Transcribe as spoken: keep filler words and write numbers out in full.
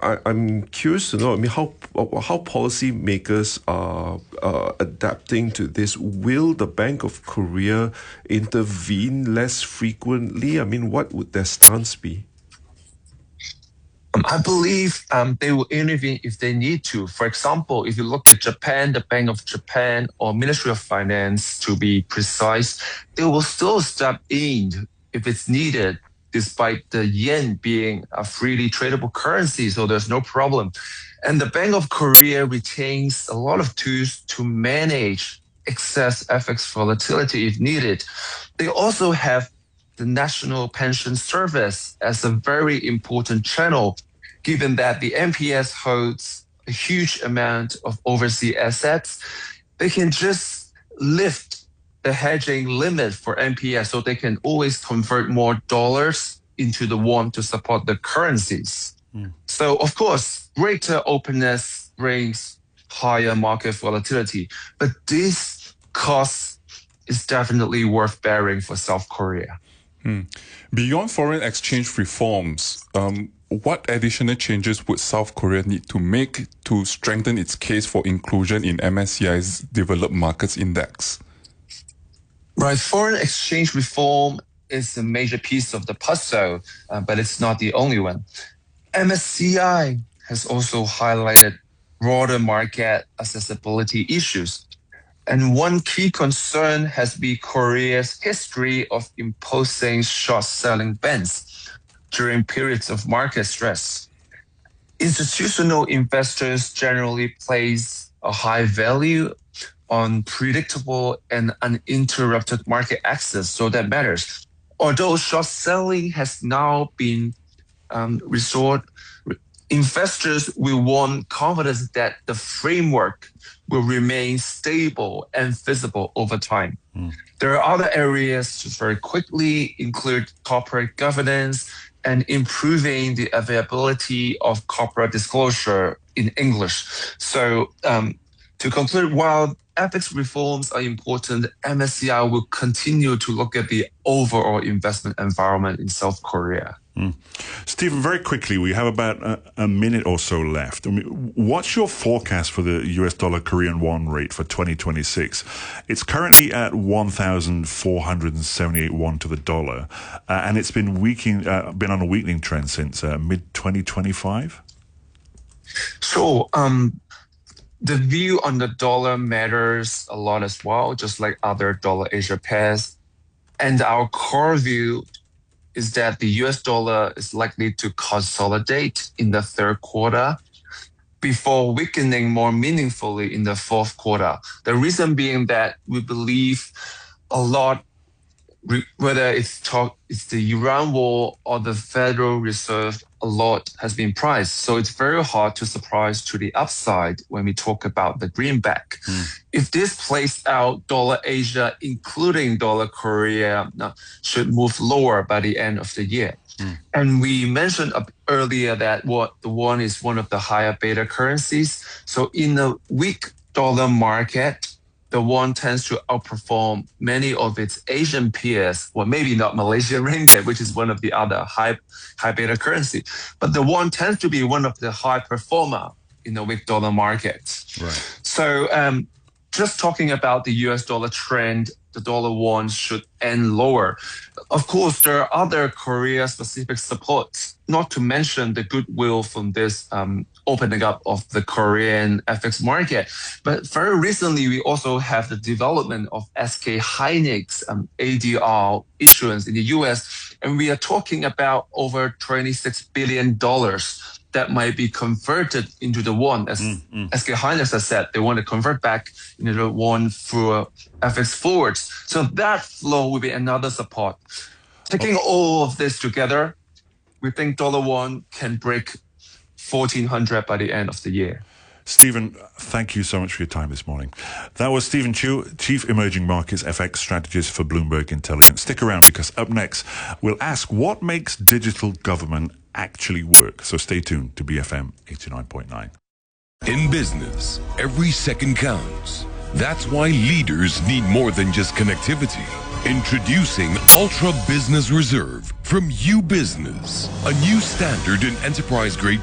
I, I'm curious to know, I mean, how how policymakers are uh, adapting to this. Will the Bank of Korea intervene less frequently? I mean, what would their stance be? Um, I believe um, they will intervene if they need to. For example, if you look at Japan, the Bank of Japan or Ministry of Finance, to be precise, they will still step in if it's needed, despite the yen being a freely tradable currency, so there's no problem. And the Bank of Korea retains a lot of tools to manage excess F X volatility if needed. They also have the National Pension Service as a very important channel, given that the N P S holds a huge amount of overseas assets. They can just lift the hedging limit for N P S so they can always convert more dollars into the won to support the currencies. Mm. So, of course, greater openness brings higher market volatility, but this cost is definitely worth bearing for South Korea. Hmm. Beyond foreign exchange reforms, um, what additional changes would South Korea need to make to strengthen its case for inclusion in M S C I's Developed Markets Index? Right, foreign exchange reform is a major piece of the puzzle, uh, but it's not the only one. M S C I has also highlighted broader market accessibility issues. And one key concern has been Korea's history of imposing short-selling bans during periods of market stress. Institutional investors generally place a high value on predictable and uninterrupted market access, so that matters. Although short selling has now been um, restored, investors will want confidence that the framework will remain stable and visible over time. Mm. There are other areas to very quickly include corporate governance and improving the availability of corporate disclosure in English. So um, to conclude, while F X reforms are important, M S C I will continue to look at the overall investment environment in South Korea. Mm. Stephen, very quickly, we have about a, a minute or so left. I mean, what's your forecast for the U S dollar Korean won rate for twenty twenty-six? It's currently at one thousand four hundred seventy-eight won to the dollar, uh, and it's been weakening, uh, been on a weakening trend since uh, mid twenty twenty-five. So, um, the view on the dollar matters a lot as well, just like other dollar Asia pairs. And our core view is that the U S dollar is likely to consolidate in the third quarter before weakening more meaningfully in the fourth quarter. The reason being that we believe a lot, whether it's talk, it's the Iran war or the Federal Reserve, a lot has been priced. So it's very hard to surprise to the upside when we talk about the greenback. Mm. If this plays out, dollar Asia, including dollar Korea, should move lower by the end of the year. Mm. And we mentioned earlier that what the won is one of the higher beta currencies. So in a weak dollar market, the won tends to outperform many of its Asian peers, well, maybe not Malaysian ringgit, which is one of the other high high beta currency. But the won tends to be one of the high performer in the weak dollar market. Right. So um, just talking about the U S dollar trend, the dollar won should end lower. Of course, there are other Korea-specific supports, not to mention the goodwill from this um, opening up of the Korean F X market. But very recently, we also have the development of S K Hynix um, A D R issuance in the U S, and we are talking about over twenty-six billion dollars that might be converted into the won. As mm, mm. S K Hynix has said, they want to convert back into the won through F X forwards. So that flow will be another support. Taking okay. all of this together, we think dollar won can break fourteen hundred by the end of the year. Stephen, thank you so much for your time this morning. That was Stephen Chiu, Chief Emerging Markets F X Strategist for Bloomberg Intelligence. Stick around, because up next, we'll ask what makes digital government actually work. So stay tuned to B F M eighty-nine point nine. In business, every second counts. That's why leaders need more than just connectivity. Introducing Ultra Business Reserve from U Business, a new standard in enterprise-grade